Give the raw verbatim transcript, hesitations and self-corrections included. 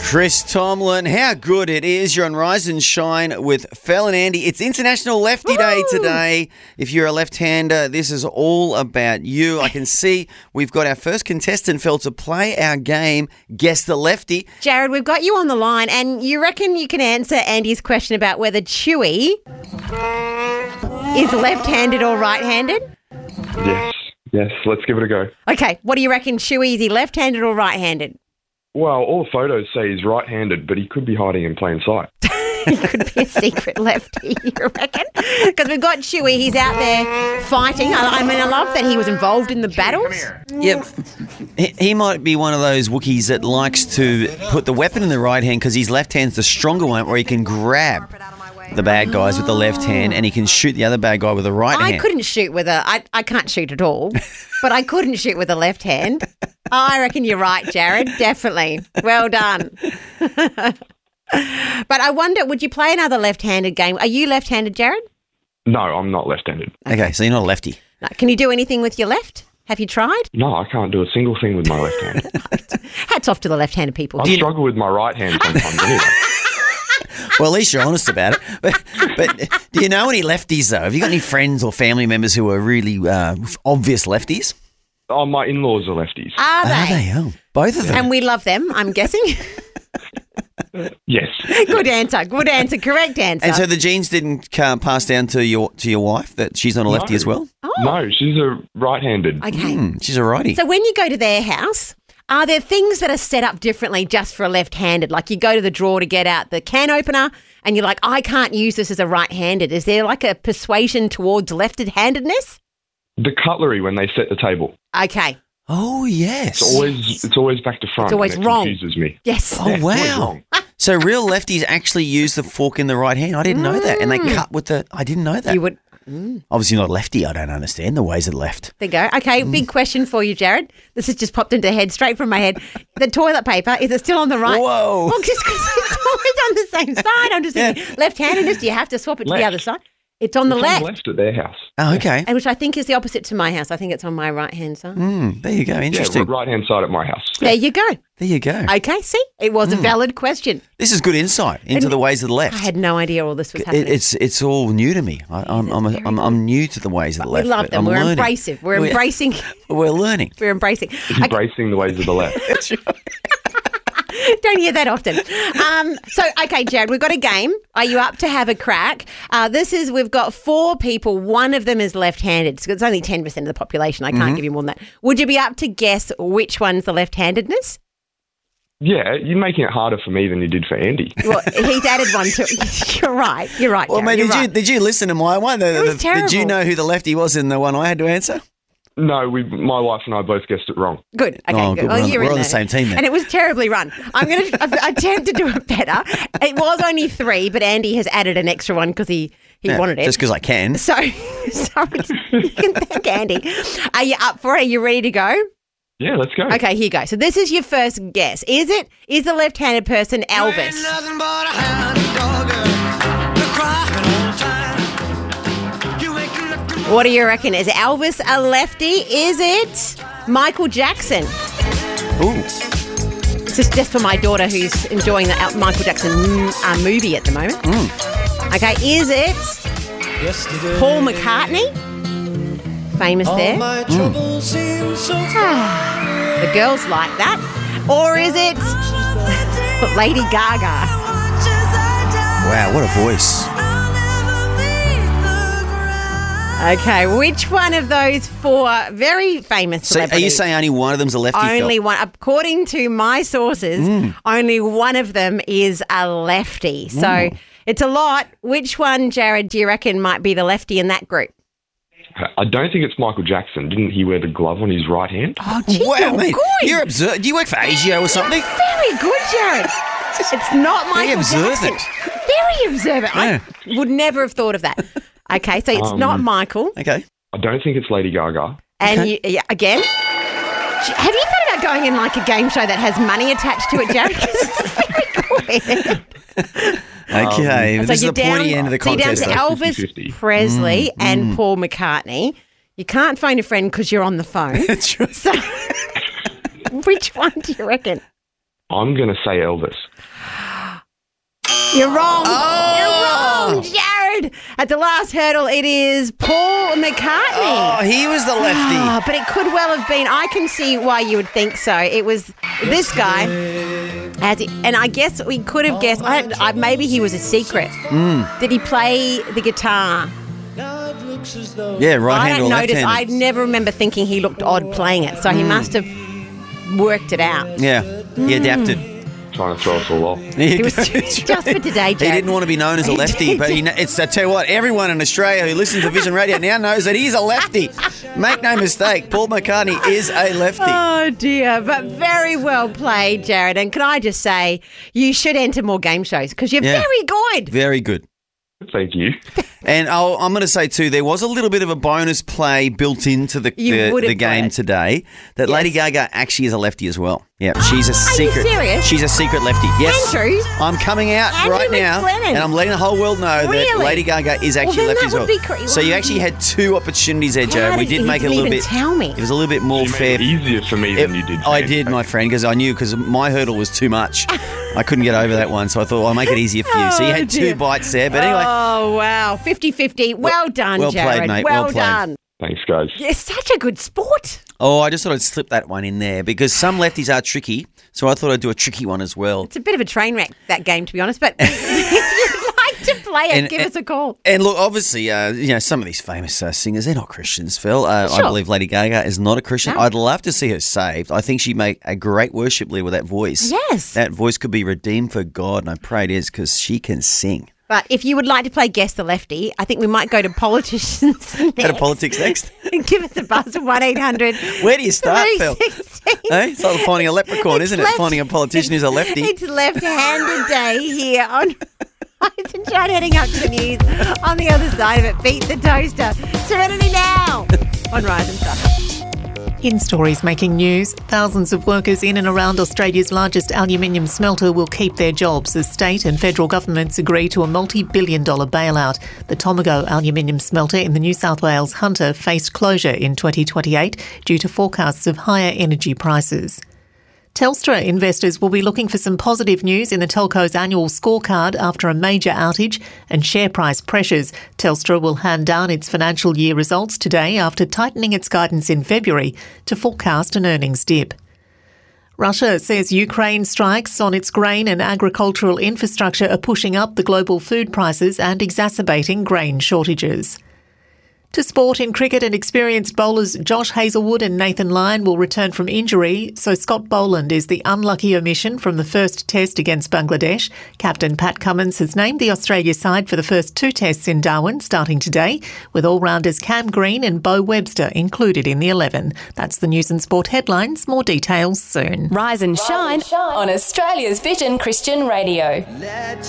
Chris Tomlin, how good it is. You're on Rise and Shine with Fel and Andy. It's International Lefty Day today. If you're a left-hander, this is all about you. I can see we've got our first contestant, Fel, to play our game, Guess the Lefty. Jared, we've got you on the line, and you reckon you can answer Andy's question about whether Chewy is left-handed or right-handed? Yes, yes, let's give it a go. Okay, what do you reckon, Chewy? Is he left-handed or right-handed? Well, all the photos say he's right-handed, but he could be hiding in plain sight. He could be a secret lefty, you reckon? Because we've got Chewy, he's out there fighting. I, I mean, I love that he was involved in the battles. Yep. He, he might be one of those Wookiees that likes to put the weapon in the right hand because his left hand's the stronger one, where he can grab the bad guys with the left hand and he can shoot the other bad guy with the right I hand. I couldn't shoot with a... I, I can't shoot at all, but I couldn't shoot with a left hand. I reckon you're right, Jared. Definitely. Well done. But I wonder, would you play another left-handed game? Are you left-handed, Jared? No, I'm not left-handed. Okay, so you're not a lefty. No. Can you do anything with your left? Have you tried? No, I can't do a single thing with my left hand. Hats off to the left-handed people. I struggle with my right hand sometimes anyway. Well, at least you're honest about it. But, but do you know any lefties, though? Have you got any friends or family members who are really uh, obvious lefties? Oh, my in-laws are lefties. Are they? Are they? Oh, both of them. And we love them, I'm guessing. Yes. Good answer. Good answer. Correct answer. And so the genes didn't uh, pass down to your to your wife, that she's not a lefty No. as well? Oh. No, she's a right-handed. Okay. Hmm, she's a righty. So when you go to their house, are there things that are set up differently just for a left-handed? Like you go to the drawer to get out the can opener and you're like, I can't use this as a right-handed. Is there like a persuasion towards left-handedness? The cutlery when they set the table. Okay. Oh, yes. It's always it's always back to front. It's always and it wrong. confuses me. Yes. Oh, Yeah, it's always wow. wrong. So real lefties actually use the fork in the right hand. I didn't know that. And they cut with the... I didn't know that. You would... Obviously not a lefty. I don't understand the ways of the left. There you go. Okay, big question for you, Jared. This has just popped into the head, straight from my head. The toilet paper, is it still on the right? Whoa. Well, just because it's always on the same side. I'm just thinking, left-handedness, do you have to swap it to the Left. other side? It's on the It's left, on the left at their house. Oh, okay. and which I think is the opposite to my house. I think it's on my right-hand side. Mm, there you go. Interesting. Yeah, right-hand side at my house. There you go. There you go. Okay, see? It was a valid question. This is good insight into And the ways of the left. I had no idea all this was It- happening. it's it's all new to me. I, I'm I'm, a, I'm I'm new to the ways of the we left. love but them. I'm We're learning. embracive. We're We're- embracing. We're learning. We're embracing. Okay, Embracing the ways of the left. don't hear that often. Um, so, okay, Jared, we've got a game. Are you up to have a crack? Uh, this is, we've got four people. One of them is left-handed. So it's only ten percent of the population. I can't Mm-hmm. give you more than that. Would you be up to guess which one's the left-handedness? Yeah, you're making it harder for me than you did for Andy. Well, he's added one to You're right. You're right, Well, Jared, mate, you're did you right. did you listen to my one? The- It was the- did you terrible. know who the lefty was in the one I had to answer? No, we, my wife and I both guessed it wrong. Good. Okay, Oh, good. good. Well, We're on- you're we're in on the there. same team then. And it was terribly run. I'm going to attempt to do it better. It was only three, but Andy has added an extra one because he, he Yeah, wanted it. Just because I can. So, so you can thank Andy. Are you up for it? Are you ready to go? Yeah, let's go. Okay, here you go. So this is your first guess. Is it, is the left-handed person Elvis? What do you reckon? Is Elvis a lefty? Is it Michael Jackson? Ooh. This is just for my daughter who's enjoying the El- Michael Jackson uh, movie at the moment. Okay, is it Paul McCartney? Famous there. Ah, the girls like that. Or is it Lady Gaga? Wow, what a voice. Okay, which one of those four very famous So are celebrities? you saying only one of them's a lefty? Only Phil? one, according to my sources, only one of them is a lefty. So it's a lot. Which one, Jared, do you reckon might be the lefty in that group? I don't think it's Michael Jackson. Didn't he wear the glove on his right hand? Oh, gee, Wow, you're mate. good. You're observant. Do you work for ASIO or something? Very good, Jared. It's not Michael observant. Jackson. Very observant. I would never have thought of that. Okay, so it's Um, not Michael. Okay. I don't think it's Lady Gaga. And Okay. you, yeah, again, have you thought about going in like a game show that has money attached to it, Jared? 'Cause it's very good. Okay. So this is you're the pointy down, end of the so you're down contest. to though. Elvis fifty-fifty. Presley and Paul McCartney. You can't phone a friend because you're on the phone. That's right. So, which one do you reckon? I'm going to say Elvis. You're wrong. Oh! You're wrong, Jared. At the last hurdle, it is Paul McCartney. Oh, he was the lefty. Ah, but it could well have been. I can see why you would think so. It was this guy. As he, and I guess we could have guessed. I, I, maybe he was a secret. Mm. Did he play the guitar? Yeah, right I hand don't or notice. left I handed. never remember thinking he looked odd playing it. So he must have worked it out. Yeah, he adapted. Trying to throw us all off. It was just, just for today, Jared. He didn't want to be known as a lefty, but he, kn- it's, I tell you what, everyone in Australia who listens to Vision Radio now knows that he's a lefty. Make no mistake, Paul McCartney is a lefty. Oh, dear. But very well played, Jared. And can I just say, you should enter more game shows because you're Yeah. very good. Very good. Thank you. And I'll, I'm going to say, too, there was a little bit of a bonus play built into the, You the, would have the game played. today that Yes. Lady Gaga actually is a lefty as well. Yeah, she's a Are you secret. serious? She's a secret lefty. Yes. Andrew? I'm coming out Andrew right now McLennan. and I'm letting the whole world know that Really? Lady Gaga is actually then lefty that as well. would be cra- So you wow. actually had two opportunities there, How Jared. We did did you make it a little even bit. tell me? It was a little bit more You fair. made it easier for me It- than you did. I Sam. did, my friend, because I knew because my hurdle was too much. I couldn't get over that one, so I thought, well, I'll make it easier for you. So you Oh, had dear. two bites there, but anyway. Oh, wow. fifty-fifty. Well done, well played, Jared. mate. Well, Well played. done. Thanks, guys. You're such a good sport. Oh, I just thought I'd slip that one in there because some lefties are tricky, so I thought I'd do a tricky one as well. It's a bit of a train wreck, that game, to be honest. But if you'd like to play it, And- give and- us a call. And look, obviously, uh, you know, some of these famous uh, singers, they're not Christians, Phil. Uh, I Sure. believe Lady Gaga is not a Christian. No. I'd love to see her saved. I think she'd make a great worship leader with that voice. Yes. That voice could be redeemed for God, and I pray it is because she can sing. But if you would like to play Guess the Lefty, I think we might go to politicians Go to next. politics next. Give us a buzz at one eight hundred. Where do you start, Phil? Hey, it's like finding a leprechaun, It's isn't it? left- Finding a politician who's a lefty. It's left-handed day here on Rise and Shine, heading up to the news. On the other side of it, Beat the Toaster. Serenity now on Rise and Shine. In stories making news, thousands of workers in and around Australia's largest aluminium smelter will keep their jobs as state and federal governments agree to a multi-billion dollar bailout. The Tomago aluminium smelter in the New South Wales Hunter faced closure in twenty twenty-eight due to forecasts of higher energy prices. Telstra investors will be looking for some positive news in the telco's annual scorecard after a major outage and share price pressures. Telstra will hand down its financial year results today after tightening its guidance in February to forecast an earnings dip. Russia says Ukraine strikes on its grain and agricultural infrastructure are pushing up the global food prices and exacerbating grain shortages. To sport in cricket, and experienced bowlers Josh Hazlewood and Nathan Lyon will return from injury, so Scott Boland is the unlucky omission from the first test against Bangladesh. Captain Pat Cummins has named the Australia side for the first two tests in Darwin starting today, with all-rounders Cam Green and Bo Webster included in the eleven. That's the news and sport headlines. More details soon. Rise and shine on Australia's Vision Christian Radio.